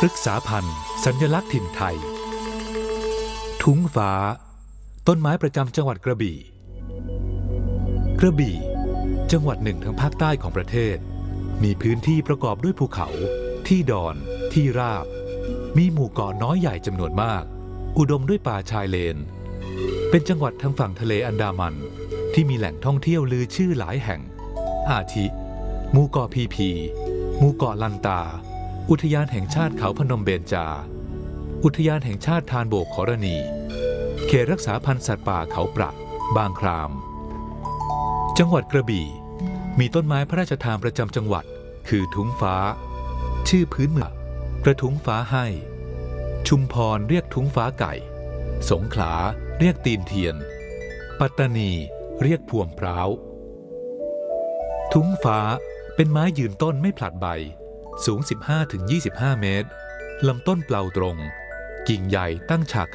พฤกษาพันธุ์สัญลักษณ์ถิ่นไทยทุ้งฟ้าต้นไม้ประจำจังหวัดกระบี่จังหวัดหนึ่งทางภาคใต้ของประเทศมีพื้นที่ประกอบด้วยภูเขาที่ดอนที่ราบมีหมู่เกาะน้อยใหญ่จำนวนมากอุดมด้วยป่าชายเลนเป็นจังหวัดทางฝั่งทะเลอันดามันที่มีแหล่งท่องเที่ยวลือชื่อหลายแห่งอาทิหมู่เกาะพีหมู่เกาะลันตาอุทยานแห่งชาติเขาพนมเบญจาอุทยานแห่งชาติธารโบกขรณีเขตรักษาพันธุ์สัตว์ป่าเขาปรักบางครามจังหวัดกระบี่มีต้นไม้พระราชทานประจำจังหวัดคือทุ้งฟ้าชื่อพื้นเมืองกระทุ้งฟ้าให้ชุมพรเรียกทุ้งฟ้าไก่สงขลาเรียกตีนเทียนปัตตานีเรียกพวงพร้าวทุ้งฟ้าเป็นไม้ยืนต้นไม่ผลัดใบสูง 15-25 เมตรลำต้นเปล่าตรงกิ่งใหญ่ตั้งฉาก